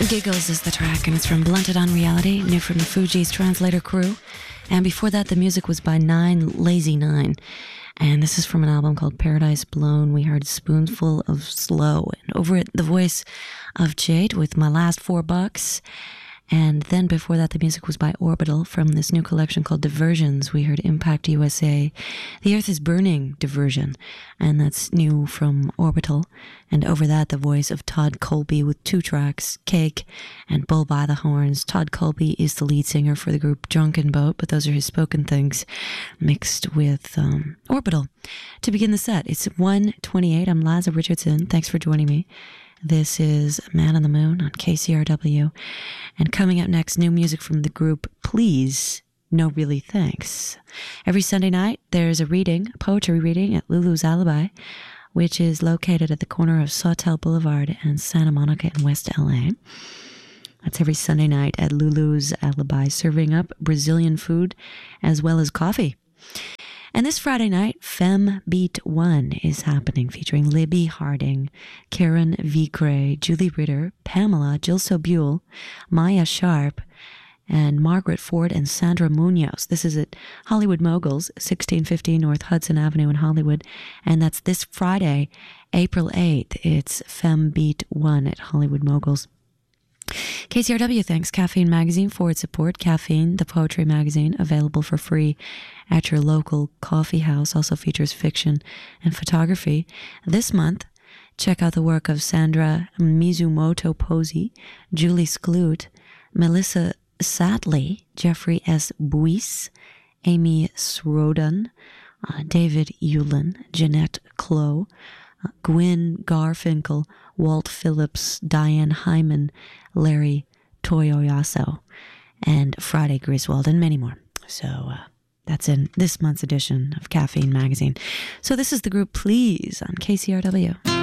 Giggles is the track, and it's from Blunted on Reality, new from the Fugees Translator crew. And before that, the music was by Nine Lazy Nine. And this is from an album called Paradise Blown. We heard Spoonful of Slow, and over it, the voice of Jade with My Last $4. And then before that, the music was by Orbital from this new collection called Diversions. We heard Impact USA, The Earth is Burning Diversion, and that's new from Orbital. And over that, the voice of Todd Colby with 2 tracks, Cake and Bull by the Horns. Todd Colby is the lead singer for the group Drunken Boat, but those are his spoken things mixed with Orbital. To begin the set, it's 1:28. I'm Liza Richardson. Thanks for joining me. This is Man on the Moon on KCRW. And coming up next, new music from the group Please, No Really Thanks. Every Sunday night, there's a poetry reading at Lulu's Alibi, which is located at the corner of Sawtelle Boulevard and Santa Monica in West LA. That's every Sunday night at Lulu's Alibi, serving up Brazilian food as well as coffee. And this Friday night, Femme Beat 1 is happening, featuring Libby Harding, Karen Vicre, Julie Ritter, Pamela, Jill Sobule, Maya Sharp, and Margaret Ford and Sandra Munoz. This is at Hollywood Moguls, 1615 North Hudson Avenue in Hollywood. And that's this Friday, April 8th. It's Femme Beat 1 at Hollywood Moguls. KCRW thanks Caffeine Magazine for its support. Caffeine, the poetry magazine, available for free at your local coffee house, also features fiction and photography. This month, check out the work of Sandra Mizumoto Posey, Julie Skloot, Melissa Satley, Jeffrey S. Buis, Amy Srodon, David Yulin, Jeanette Clow, Gwyn Garfinkel, Walt Phillips, Diane Hyman, Larry Toyoyaso, and Friday Griswold, and many more. So that's in this month's edition of Caffeine Magazine. So this is the group Please on KCRW.